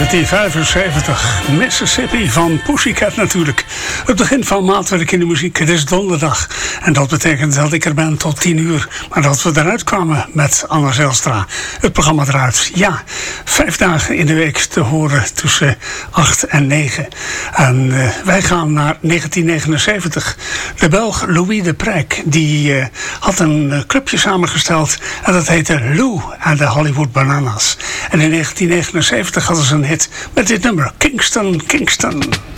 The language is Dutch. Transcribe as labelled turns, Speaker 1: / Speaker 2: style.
Speaker 1: 1975, Mississippi van Pussycat natuurlijk. Het begin van maatwerk in de muziek. Het is donderdag en dat betekent dat ik er ben tot 10 uur. Maar dat we eruit kwamen met Anna Zijlstra. Het programma eruit, ja, 5 dagen in de week te horen tussen 8 en 9. En wij gaan naar 1979. De Belg Louis de Prijk, die had een clubje samengesteld. En dat heette Lou en de Hollywood Bananas. En in 1979 hadden ze een hit met dit nummer, Kingston, Kingston.